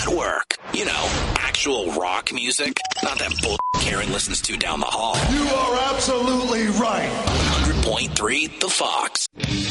Network. You know, actual rock music, not that bull Karen listens to down the hall. You are absolutely right. 100.3 The Fox.